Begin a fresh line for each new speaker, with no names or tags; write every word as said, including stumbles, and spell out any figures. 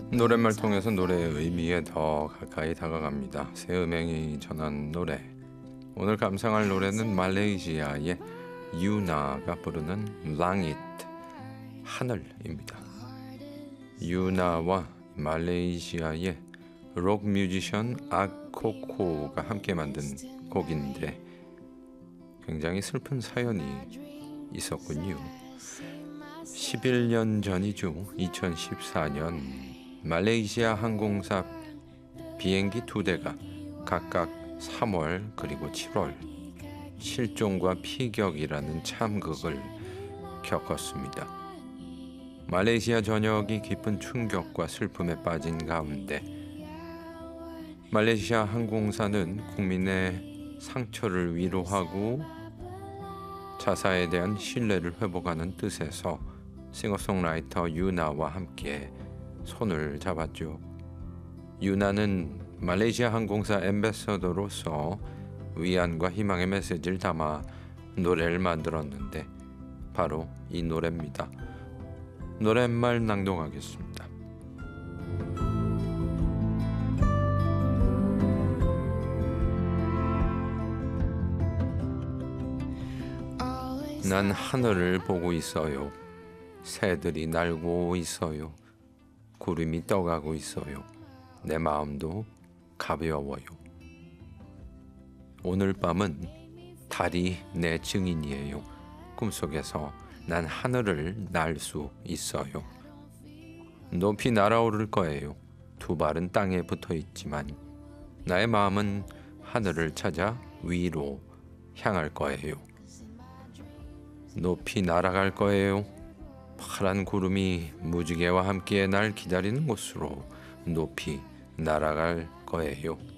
노랫말 통해서 노래의 의미에 더 가까이 다가갑니다. 새 음행이 전한 노래. 오늘 감상할 노래는 말레이시아의 유나가 부르는 랑잇, 하늘입니다. 유나와 말레이시아의 록 뮤지션 아코코가 함께 만든 곡인데 굉장히 슬픈 사연이 있었군요. 십일 년 전이죠. 이천십사 년 말레이시아 항공사 비행기 두 대가 각각 삼월 그리고 칠월 실종과 피격이라는 참극을 겪었습니다. 말레이시아 전역이 깊은 충격과 슬픔에 빠진 가운데 말레이시아 항공사는 국민의 상처를 위로하고 자사에 대한 신뢰를 회복하는 뜻에서 싱어송라이터 유나와 함께 손을 잡았죠. 유나는 말레이시아 항공사 앰베서더로서 위안과 희망의 메시지를 담아 노래를 만들었는데 바로 이 노래입니다. 노랫말 낭독하겠습니다. 난 하늘을 보고 있어요. 새들이 날고 있어요. 구름이 떠가고 있어요. 내 마음도 가벼워요. 오늘 밤은 달이 내 증인이에요. 꿈속에서 난 하늘을 날 수 있어요. 높이 날아오를 거예요. 두 발은 땅에 붙어 있지만 나의 마음은 하늘을 찾아 위로 향할 거예요. 높이 날아갈 거예요. 파란 구름이 무지개와 함께 날 기다리는 곳으로 높이 날아갈 거예요.